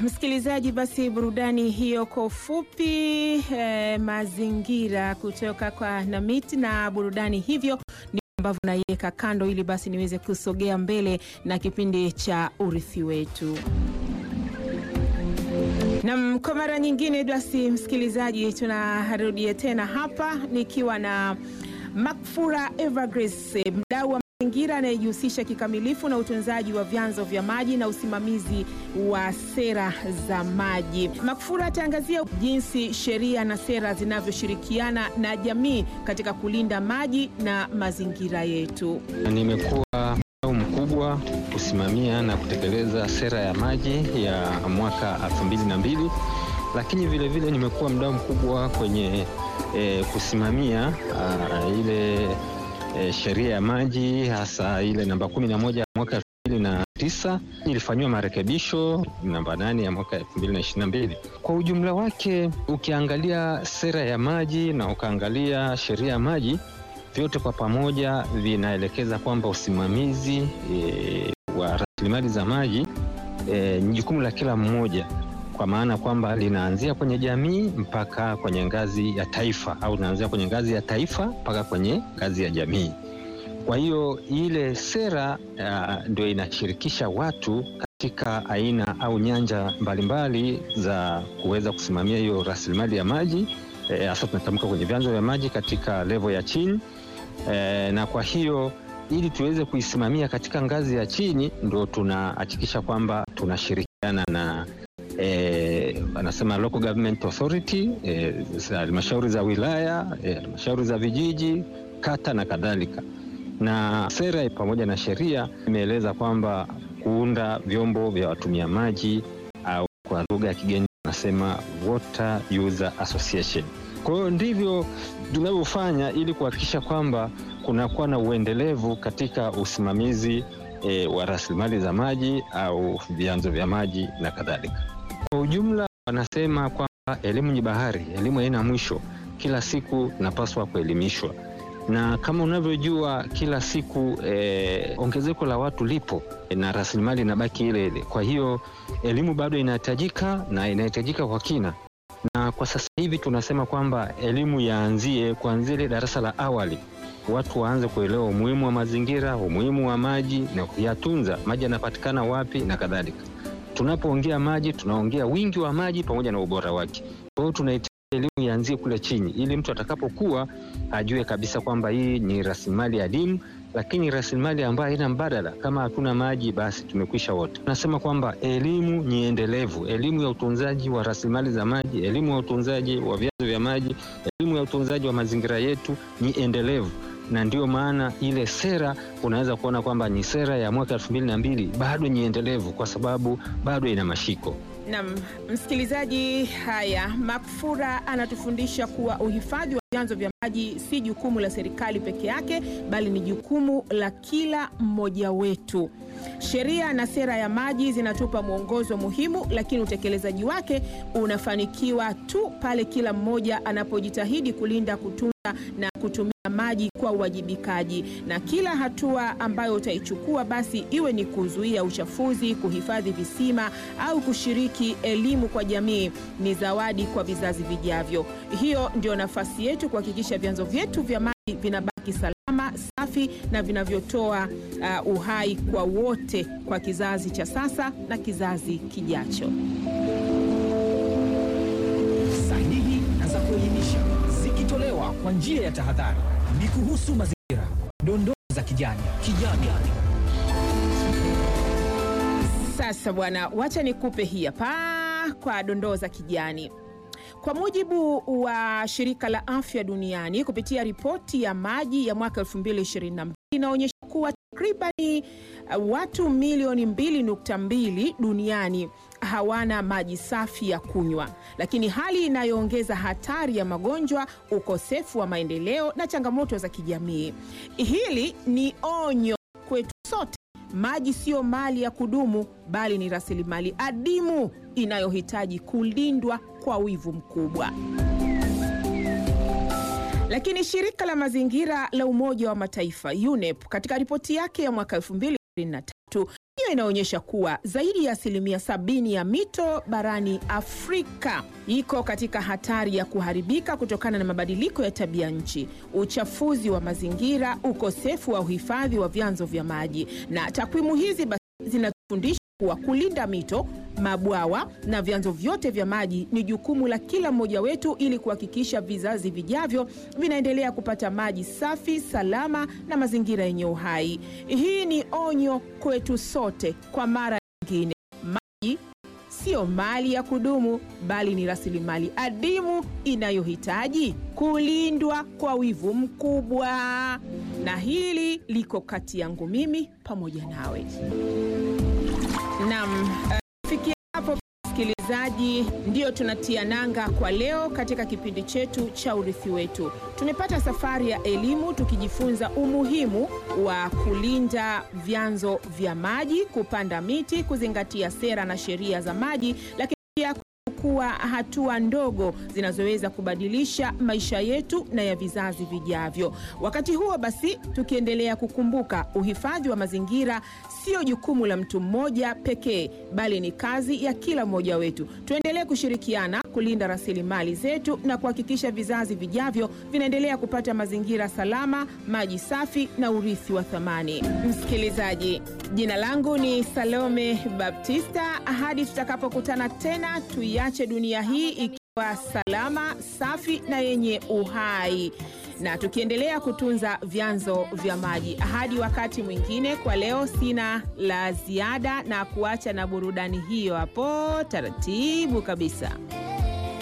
msikilizaji, basi burudani hiyo kwa ufupi, mazingira kutoka kwa Namit, na burudani hivyo ni ambavyo naiweka kando ili basi niweze kusogea mbele na kipindi cha urithi wetu. Na kwa mara nyingine basi msikilizaji, tunarudia tena hapa nikiwa na Makfura Evergrace, mdau wa mazingira anayejihusisha kikamilifu na utunzaji wa vyanzo vya maji na usimamizi wa sera za maji. Makfura ataangazia jinsi sheria na sera zinavyoshirikiana na jamii katika kulinda maji na mazingira yetu. Nimekuwa mdau mkubwa kusimamia na kutekeleza sera ya maji ya mwaka 2002, lakini vile vile nimekuwa mdau mkubwa kwenye kusimamia ile sheria ya maji, hasa ile namba 11 ya mwaka 2009 ilifanywa marekebisho namba 8 ya mwaka 2022. Kwa ujumla wake, ukiangalia sera ya maji na ukaangalia sheria ya maji, vyote kwa pamoja vinaelekeza kwamba usimamizi wa rasilimali za maji ni jukumu la kila mmoja, kwa maana kwamba linaanzia kwenye jamii mpaka kwenye ngazi ya taifa, au linaanzia kwenye ngazi ya taifa mpaka kwenye ngazi ya jamii. Kwa hiyo ile sera ndio inashirikisha watu katika aina au nyanja mbalimbali za kuweza kusimamia hiyo rasilimali ya maji, hasa tunatamka kwenye vyanzo vya maji katika level ya chini, na kwa hiyo ili tuweze kuisimamia katika ngazi ya chini, ndio tunahakikisha kwamba tunashirikiana na wanasema local government authority, halmashauri za wilaya, halmashauri za vijiji, kata na kadhalika. Na sera pamoja na sheria imeeleza kwamba kuunda vyombo vya watumia maji, au kwa lugha ya kigeni tunasema water user association. Kwa hiyo ndivyo tunavyofanya ili kuhakikisha kwamba kunakuwa na uendelevu katika usimamizi wa rasilimali za maji au vyanzo vya maji na kadhalika. Kwa ujumla, wanasema kwamba elimu ni bahari, elimu haina mwisho. Kila siku napaswa kuelimishwa, na kama unavyojua kila siku ongezeko la watu lipo na rasilimali inabaki ile ile. Kwa hiyo elimu bado inahitajika na inahitajika kwa kina, na kwa sasa hivi tunasema kwamba elimu yaanzie kuanzia ile darasa la awali. Watu waanze kuelewa umuhimu wa mazingira, umuhimu wa maji na kuyatunza. Maji yanapatikana wapi na kadhalika. Tunapoongea maji, tunaongea wingi wa maji pamoja na ubora wake. Kwa hiyo tunahitaji elimu ianzie kule chini, ili mtu atakapokuwa ajue kabisa kwamba hii ni rasilimali adimu, lakini rasilimali ambayo haina mbadala. Kama hakuna maji, basi tumekwisha wote. Tunasema kwamba elimu ni endelevu, elimu ya utunzaji wa rasilimali za maji, elimu ya utunzaji wa vyanzo vya maji, elimu ya utunzaji wa mazingira yetu ni endelevu. Na ndio maana ile sera unaweza kuona kwamba ni sera ya mwaka 2002 bado ni endelevu, kwa sababu bado ina mashiko. Naam, msikilizaji, haya Makfura anatufundisha kuwa uhifadhi wa vyanzo vya maji si jukumu la serikali peke yake, bali ni jukumu la kila mmoja wetu. Sheria na sera ya maji zinatupa mwongozo muhimu, lakini utekelezaji wake unafanikiwa tu pale kila mmoja anapojitahidi kulinda, kutunza na kutumia maji kwa uwajibikaji. Na kila hatua ambayo utaichukua, basi iwe ni kuzuia uchafuzi, kuhifadhi visima au kushiriki elimu kwa jamii, ni zawadi kwa vizazi vijavyo. Hiyo ndio nafasi yetu, kuhakikisha vyanzo vyetu vya maji vinabaki salama, safi na vinavyotoa uhai kwa wote, kwa kizazi cha sasa na kizazi kijacho. Sahihi na za kuelimisha zikitolewa kwa njia ya tahadhari, ni kuhusu mazingira. Dondoo za kijani. Sasa bwana, wacha nikupe hii hapa kwa dondoo za kijani. Kwa mujibu wa Shirika la Afya Duniani, kupitia ripoti ya maji ya mwaka 2022 inaonyesha kuwa takribani watu milioni 2.2 duniani hawana maji safi ya kunywa, lakini hali inayoongeza hatari ya magonjwa, ukosefu wa maendeleo na changamoto za kijamii. Hili ni onyo kwetu sote. Maji sio mali ya kudumu, bali ni rasilimali adimu inayohitaji kulindwa kwa wivu mkubwa. Lakini shirika la mazingira la Umoja wa Mataifa UNEP katika ripoti yake ya mwaka 2023 Hiyo inaonyesha kuwa zaidi ya asilimia 70 ya mito barani Afrika iko katika hatari ya kuharibika kutokana na mabadiliko ya tabia nchi, uchafuzi wa mazingira, ukosefu wa uhifadhi wa vyanzo vya maji. Na takwimu hizi basi zinatufundisha kuwa kulinda mito, mabwawa na vyanzo vyote vya maji ni jukumu la kila mmoja wetu ili kuhakikisha vizazi vijavyo vinaendelea kupata maji safi, salama na mazingira yenye uhai. Hii ni onyo kwetu sote kwa mara nyingine. Maji sio mali ya kudumu, bali ni rasilimali adimu inayohitaji kulindwa kwa wivu mkubwa. Na hili liko kati yangu mimi pamoja nawe. Naam, fikia hapo msikilizaji, ndio tunatia nanga kwa leo katika kipindi chetu cha Urithi Wetu. Tumepata safari ya elimu tukijifunza umuhimu wa kulinda vyanzo vya maji, kupanda miti, kuzingatia sera na sheria za maji, lakini pia kuwa hatua ndogo zinazoweza kubadilisha maisha yetu na ya vizazi vijavyo. Wakati huo basi, tukiendelea kukumbuka uhifadhi wa mazingira sio jukumu la mtu mmoja pekee, bali ni kazi ya kila mmoja wetu. Tuendelee kushirikiana kulinda rasilimali zetu na kuhakikisha vizazi vijavyo vinaendelea kupata mazingira salama, maji safi na urithi wa thamani. Msikilizaji, jina langu ni Salome Baptista. Hadi tutakapokutana tena, tuiache dunia hii ikiwa salama, safi na yenye uhai, na tukiendelea kutunza vyanzo vya maji. Hadi wakati mwingine, kwa leo sina la ziada na kuacha na burudani hiyo hapo taratibu kabisa.